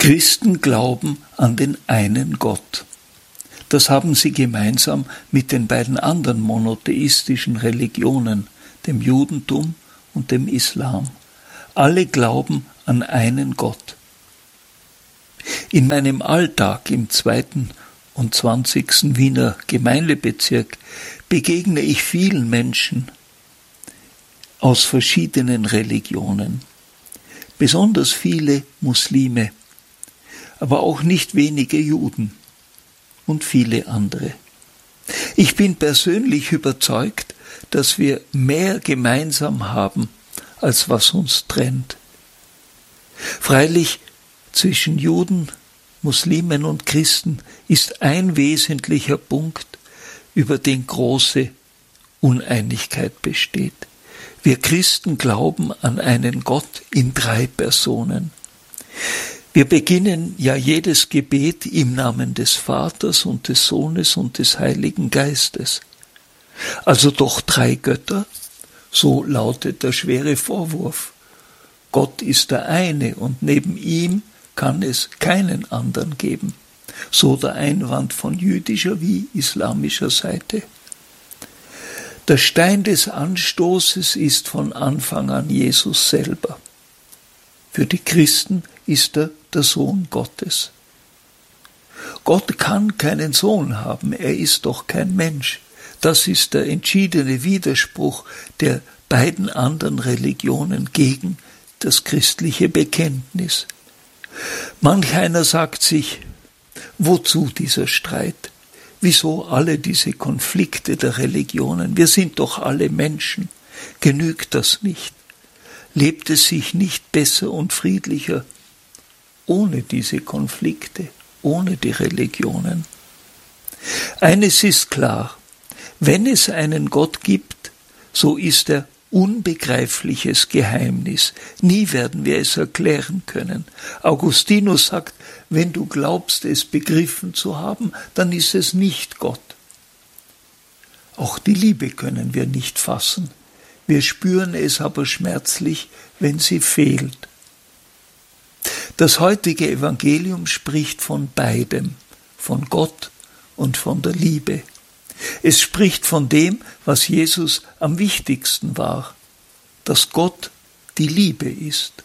Christen glauben an den einen Gott. Das haben sie gemeinsam mit den beiden anderen monotheistischen Religionen, dem Judentum und dem Islam. Alle glauben an einen Gott. In meinem Alltag im 22. Wiener Gemeindebezirk begegne ich vielen Menschen aus verschiedenen Religionen, besonders viele Muslime, aber auch nicht wenige Juden und viele andere. Ich bin persönlich überzeugt, dass wir mehr gemeinsam haben, als was uns trennt. Freilich, zwischen Juden, Muslimen und Christen ist ein wesentlicher Punkt, über den große Uneinigkeit besteht. Wir Christen glauben an einen Gott in 3 Personen. Wir beginnen ja jedes Gebet im Namen des Vaters und des Sohnes und des Heiligen Geistes. Also doch 3 Götter? So lautet der schwere Vorwurf. Gott ist der eine und neben ihm kann es keinen anderen geben. So der Einwand von jüdischer wie islamischer Seite. Der Stein des Anstoßes ist von Anfang an Jesus selber. Für die Christen ist er der Sohn Gottes. Gott kann keinen Sohn haben, er ist doch kein Mensch. Das ist der entschiedene Widerspruch der beiden anderen Religionen gegen das christliche Bekenntnis. Manch einer sagt sich, wozu dieser Streit? Wieso alle diese Konflikte der Religionen? Wir sind doch alle Menschen. Genügt das nicht? Lebt es sich nicht besser und friedlicher ohne diese Konflikte, ohne die Religionen? Eines ist klar, wenn es einen Gott gibt, so ist er unbegreifliches Geheimnis. Nie werden wir es erklären können. Augustinus sagt, wenn du glaubst, es begriffen zu haben, dann ist es nicht Gott. Auch die Liebe können wir nicht fassen. Wir spüren es aber schmerzlich, wenn sie fehlt. Das heutige Evangelium spricht von beidem, von Gott und von der Liebe. Es spricht von dem, was Jesus am wichtigsten war, dass Gott die Liebe ist.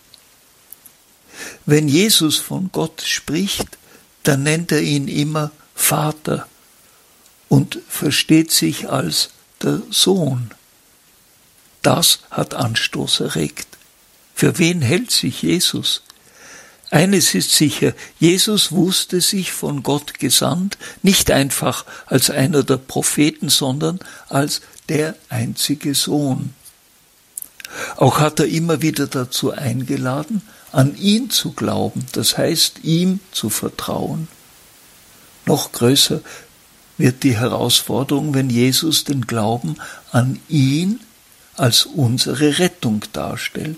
Wenn Jesus von Gott spricht, dann nennt er ihn immer Vater und versteht sich als der Sohn. Das hat Anstoß erregt. Für wen hält sich Jesus? Eines ist sicher, Jesus wusste sich von Gott gesandt, nicht einfach als einer der Propheten, sondern als der einzige Sohn. Auch hat er immer wieder dazu eingeladen, an ihn zu glauben, das heißt, ihm zu vertrauen. Noch größer wird die Herausforderung, wenn Jesus den Glauben an ihn als unsere Rettung darstellt.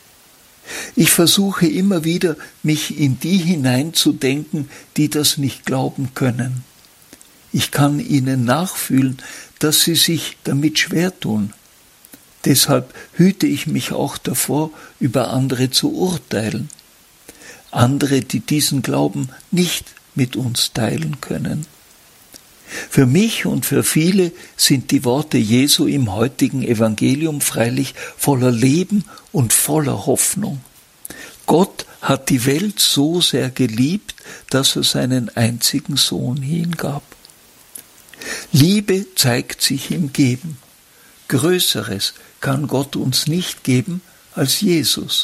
Ich versuche immer wieder, mich in die hineinzudenken, die das nicht glauben können. Ich kann ihnen nachfühlen, dass sie sich damit schwer tun. Deshalb hüte ich mich auch davor, über andere zu urteilen. Andere, die diesen Glauben nicht mit uns teilen können. Für mich und für viele sind die Worte Jesu im heutigen Evangelium freilich voller Leben und voller Hoffnung. Gott hat die Welt so sehr geliebt, dass er seinen einzigen Sohn hingab. Liebe zeigt sich im Geben. Größeres kann Gott uns nicht geben als Jesus.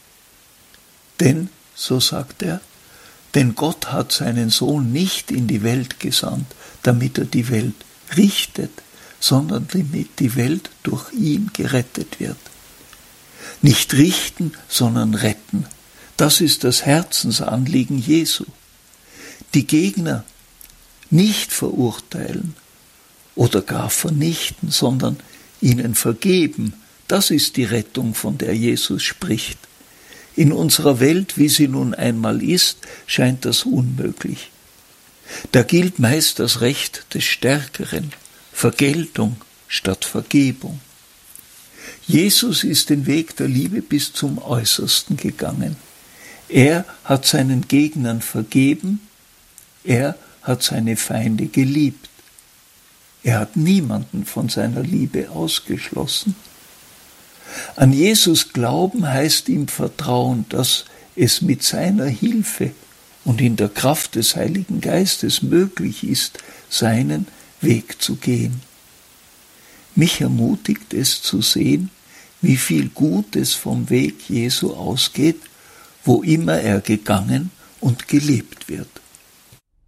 Denn, so sagt er, denn Gott hat seinen Sohn nicht in die Welt gesandt, damit er die Welt richtet, sondern damit die Welt durch ihn gerettet wird. Nicht richten, sondern retten. Das ist das Herzensanliegen Jesu. Die Gegner nicht verurteilen oder gar vernichten, sondern ihnen vergeben. Das ist die Rettung, von der Jesus spricht. In unserer Welt, wie sie nun einmal ist, scheint das unmöglich. Da gilt meist das Recht des Stärkeren, Vergeltung statt Vergebung. Jesus ist den Weg der Liebe bis zum Äußersten gegangen. Er hat seinen Gegnern vergeben, er hat seine Feinde geliebt. Er hat niemanden von seiner Liebe ausgeschlossen. An Jesus glauben heißt ihm vertrauen, dass es mit seiner Hilfe und in der Kraft des Heiligen Geistes möglich ist, seinen Weg zu gehen. Mich ermutigt es zu sehen, wie viel Gutes vom Weg Jesu ausgeht, wo immer er gegangen und gelebt wird.